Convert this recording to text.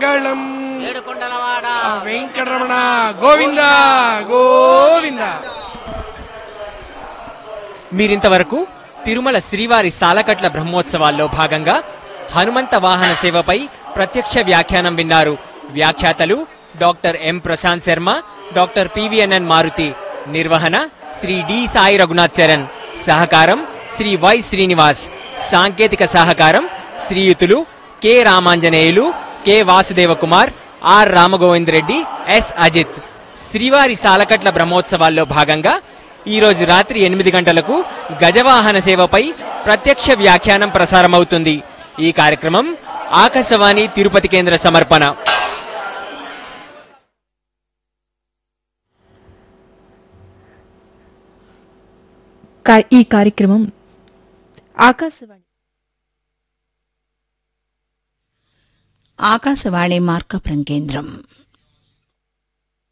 మంగళం. ఏడుకొండలవాడ వెంకటరమణ గోవింద గోవింద. మీరింతవరకు తిరుమల శ్రీవారి సాలకట్ల బ్రహ్మోత్సవాల్లో భాగంగా హనుమంత వాహన సేవపై ప్రత్యక్ష వ్యాఖ్యానం విన్నారు. వ్యాఖ్యాతలు doctor M Prashanth Sharma, doctor PVNN Maruti. నిర్వహణ శ్రీ డి సాయి రఘునాథ్ చరణ్. సహకారం శ్రీ వై శ్రీనివాస్. సాంకేతిక సహకారం శ్రీయుతులు K Ramanjaneyulu, K Vasudeva Kumar, are Ramagovind Reddy, yes Ajit. శ్రీవారి సాలకట్ల బ్రహ్మోత్సవాల్లో భాగంగా ఈరోజు రాత్రి 8 గంటలకు గజవాహన సేవపై ప్రత్యక్ష వ్యాఖ్యానం ప్రసారమవుతుంది. ఈ కార్యక్రమం ఆకాశవాణి తిరుపతి కేంద్ర సమర్పణ. ఈ కార్యక్రమం ఆకాశవాణి మార్కాపురం కేంద్రం.